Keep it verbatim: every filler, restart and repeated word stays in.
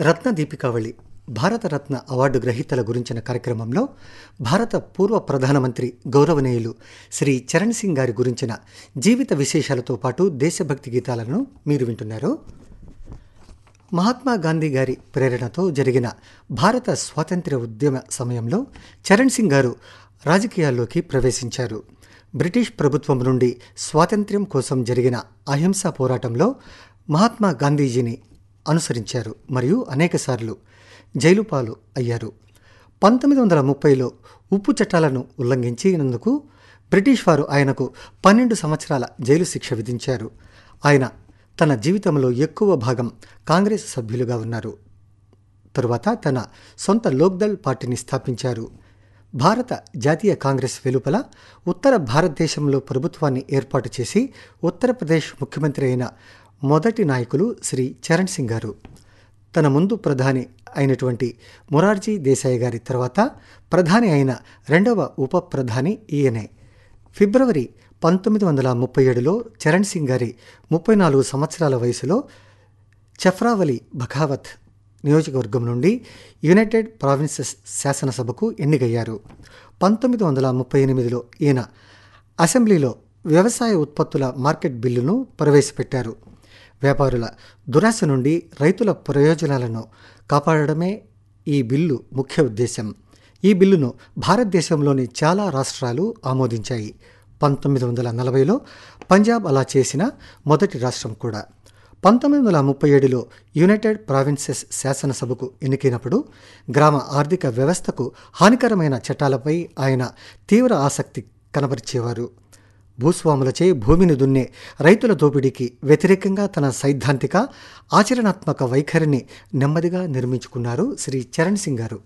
రత్న దీపికావళి Bharat Ratna award గ్రహీతల గురించిన కార్యక్రమంలో భారత పూర్వ ప్రధానమంత్రి గౌరవనీయులు శ్రీ చరణ్ సింగ్ గారి గురించిన జీవిత విశేషాలతో పాటు దేశభక్తి గీతాలను మీరు వింటున్నారు. మహాత్మా గాంధీ గారి ప్రేరణతో జరిగిన భారత స్వాతంత్ర్య ఉద్యమ సమయంలో చరణ్ సింగ్ గారు రాజకీయాల్లోకి ప్రవేశించారు. బ్రిటిష్ ప్రభుత్వం నుండి స్వాతంత్ర్యం కోసం జరిగిన అహింసా పోరాటంలో మహాత్మా గాంధీజీని అనుసరించారు మరియు అనేకసార్లు జైలు పాలు అయ్యారు. పంతొమ్మిది వందల ముప్పైలో ఉప్పు చట్టాలను ఉల్లంఘించినందుకు బ్రిటిష్ వారు ఆయనకు పన్నెండు సంవత్సరాల జైలు శిక్ష విధించారు. ఆయన తన జీవితంలో ఎక్కువ భాగం కాంగ్రెస్ సభ్యులుగా ఉన్నారు. తరువాత తన సొంత లోక్దళ్ పార్టీని స్థాపించారు. భారత జాతీయ కాంగ్రెస్ వెలుపల ఉత్తర భారతదేశంలో ప్రభుత్వాన్ని ఏర్పాటు చేసి ఉత్తరప్రదేశ్ ముఖ్యమంత్రి అయిన మొదటి నాయకులు శ్రీ చరణ్ సింగ్ గారు. తన ముందు ప్రధాని అయినటువంటి మొరార్జీ దేశాయ్ గారి తర్వాత ప్రధాని అయిన రెండవ ఉప ప్రధాని ఈయనే. ఫిబ్రవరి పంతొమ్మిది వందల ముప్పై ఏడులో చరణ్ సింగ్ గారి ముప్పై నాలుగు సంవత్సరాల వయసులో చఫ్రావలి బఘావత్ నియోజకవర్గం నుండి యునైటెడ్ ప్రావిన్సెస్ శాసనసభకు ఎన్నికయ్యారు. పంతొమ్మిది వందల ముప్పై ఎనిమిదిలో ఈయన అసెంబ్లీలో వ్యవసాయ ఉత్పత్తుల మార్కెట్ బిల్లును ప్రవేశపెట్టారు. వ్యాపారుల దురాశ నుండి రైతుల ప్రయోజనాలను కాపాడడమే ఈ బిల్లు ముఖ్య ఉద్దేశం. ఈ బిల్లును భారతదేశంలోని చాలా రాష్ట్రాలు ఆమోదించాయి. పంతొమ్మిది వందల నలభైలో పంజాబ్ అలా చేసిన మొదటి రాష్ట్రం కూడా. పంతొమ్మిది వందల ముప్పై ఏడులో యునైటెడ్ ప్రావిన్సెస్ శాసనసభకు ఎన్నికైనప్పుడు గ్రామ ఆర్థిక వ్యవస్థకు హానికరమైన చట్టాలపై ఆయన తీవ్ర ఆసక్తి కనబరిచేవారు. భూస్వాములచే భూమిని దున్నే రైతుల దోపిడీకి వ్యతిరేకంగా తన సైద్ధాంతిక ఆచరణాత్మక వైఖరిని నెమ్మదిగా నిర్మించుకున్నారు శ్రీ చరణ్ సింగ్ గారు.